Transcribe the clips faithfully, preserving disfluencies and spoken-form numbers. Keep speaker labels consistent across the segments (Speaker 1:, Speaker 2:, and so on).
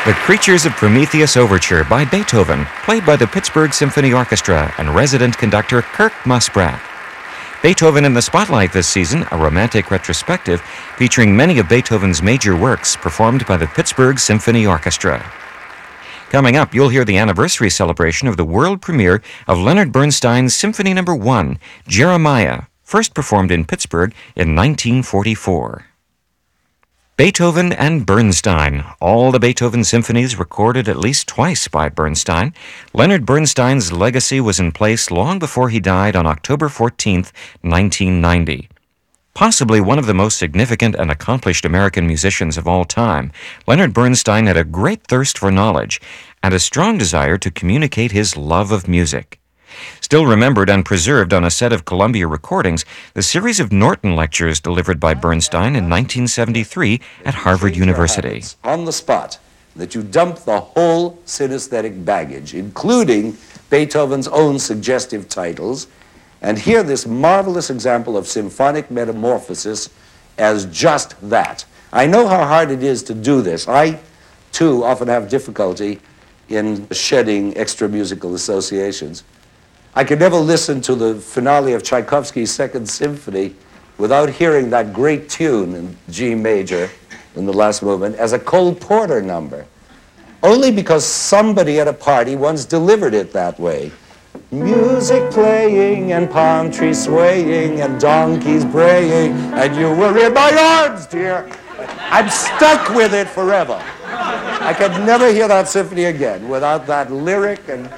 Speaker 1: The Creatures of Prometheus Overture by Beethoven, played by the Pittsburgh Symphony Orchestra and resident conductor Kirk Muspratt. Beethoven in the Spotlight this season, a romantic retrospective featuring many of Beethoven's major works performed by the Pittsburgh Symphony Orchestra. Coming up, you'll hear the anniversary celebration of the world premiere of Leonard Bernstein's Symphony Number One, Jeremiah, first performed in Pittsburgh in nineteen forty-four. Beethoven and Bernstein, all the Beethoven symphonies recorded at least twice by Bernstein. Leonard Bernstein's legacy was in place long before he died on October fourteenth, nineteen ninety. Possibly one of the most significant and accomplished American musicians of all time, Leonard Bernstein had a great thirst for knowledge and a strong desire to communicate his love of music. Still remembered and preserved on a set of Columbia recordings, the series of Norton lectures delivered by Bernstein in nineteen seventy-three at Harvard University.
Speaker 2: On the spot, that you dump the whole synesthetic baggage, including Beethoven's own suggestive titles, and hear this marvelous example of symphonic metamorphosis as just that. I know how hard it is to do this. I, too, often have difficulty in shedding extra musical associations. I could never listen to the finale of Tchaikovsky's Second Symphony without hearing that great tune in G major in the last movement as a Cole Porter number, only because somebody at a party once delivered it that way. Music playing and palm trees swaying and donkeys braying, and you were in my arms, dear. I'm stuck with it forever. I could never hear that symphony again without that lyric. And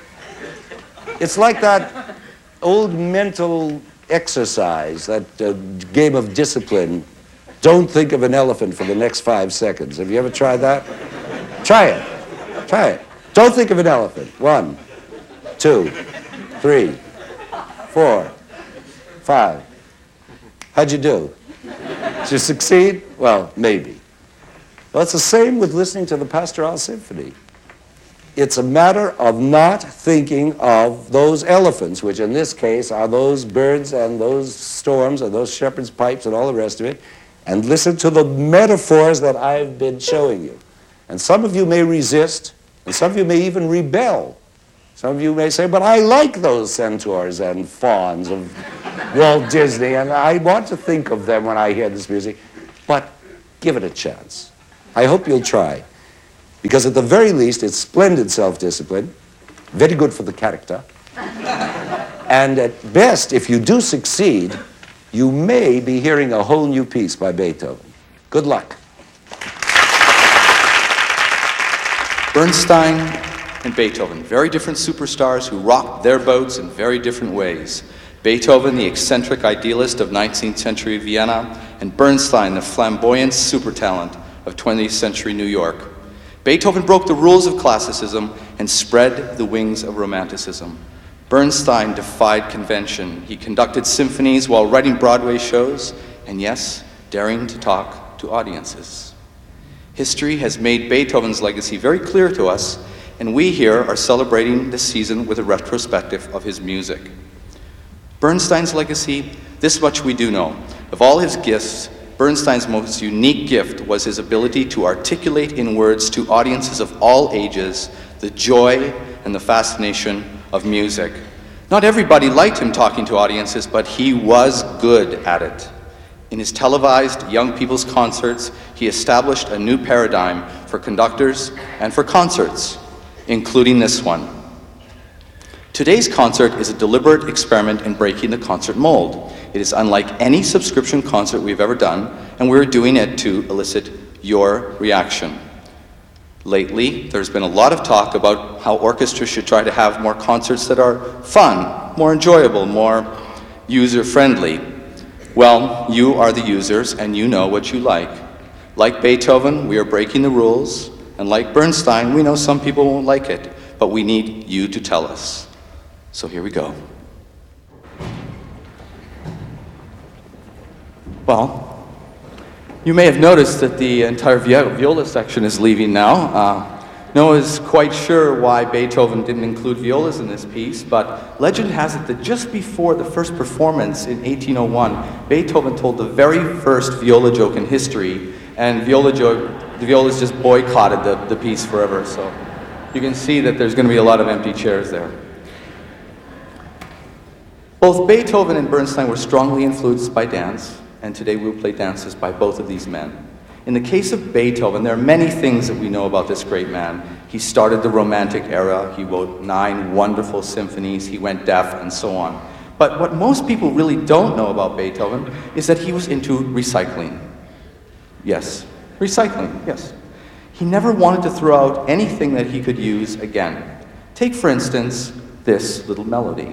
Speaker 2: it's like that old mental exercise, that uh, game of discipline. Don't think of an elephant for the next five seconds. Have you ever tried that? Try it. Try it. Don't think of an elephant. One, two, three, four, five. How'd you do? Did you succeed? Well, maybe. Well, it's the same with listening to the Pastoral Symphony. It's a matter of not thinking of those elephants, which in this case are those birds and those storms and those shepherd's pipes and all the rest of it, and listen to the metaphors that I've been showing you. And some of you may resist, and some of you may even rebel. Some of you may say, but I like those centaurs and fawns of Walt Disney, and I want to think of them when I hear this music. But give it a chance. I hope you'll try. Because at the very least, it's splendid self-discipline, very good for the character. And at best, if you do succeed, you may be hearing a whole new piece by Beethoven. Good luck.
Speaker 3: Bernstein and Beethoven, very different superstars who rocked their boats in very different ways. Beethoven, the eccentric idealist of nineteenth century Vienna, and Bernstein, the flamboyant super talent of twentieth century New York. Beethoven broke the rules of classicism and spread the wings of romanticism. Bernstein defied convention. He conducted symphonies while writing Broadway shows, and yes, daring to talk to audiences. History has made Beethoven's legacy very clear to us, and we here are celebrating this season with a retrospective of his music. Bernstein's legacy, this much we do know. Of all his gifts, Bernstein's most unique gift was his ability to articulate in words to audiences of all ages the joy and the fascination of music. Not everybody liked him talking to audiences, but he was good at it. In his televised young people's concerts, he established a new paradigm for conductors and for concerts, including this one. Today's concert is a deliberate experiment in breaking the concert mold. It is unlike any subscription concert we've ever done, and we're doing it to elicit your reaction. Lately, there's been a lot of talk about how orchestras should try to have more concerts that are fun, more enjoyable, more user-friendly. Well, you are the users, and you know what you like. Like Beethoven, we are breaking the rules, and like Bernstein, we know some people won't like it, but we need you to tell us. So here we go. Well, you may have noticed that the entire viola section is leaving now. Uh, no one is quite sure why Beethoven didn't include violas in this piece, but legend has it that just before the first performance in eighteen oh one, Beethoven told the very first viola joke in history, and viola joke the violas just boycotted the, the piece forever, so you can see that there's going to be a lot of empty chairs there. Both Beethoven and Bernstein were strongly influenced by dance, and today we'll play dances by both of these men. In the case of Beethoven, there are many things that we know about this great man. He started the Romantic era, he wrote nine wonderful symphonies, he went deaf, and so on. But what most people really don't know about Beethoven is that he was into recycling. Yes, recycling, yes. He never wanted to throw out anything that he could use again. Take, for instance, this little melody.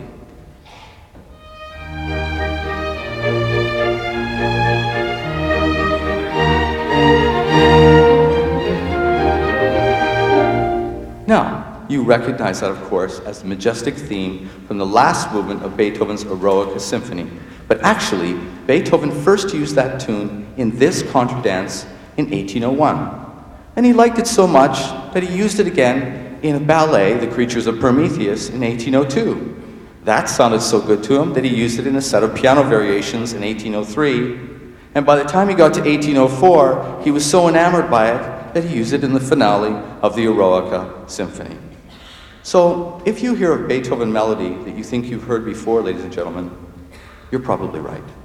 Speaker 3: Now, you recognize that, of course, as the majestic theme from the last movement of Beethoven's Eroica Symphony. But actually, Beethoven first used that tune in this contradance in eighteen oh one. And he liked it so much that he used it again in a ballet, The Creatures of Prometheus, in eighteen oh two. That sounded so good to him that he used it in a set of piano variations in eighteen oh three. And by the time he got to eighteen oh four, he was so enamored by it that he used it in the finale of the Eroica Symphony. So, if you hear a Beethoven melody that you think you've heard before, ladies and gentlemen, you're probably right.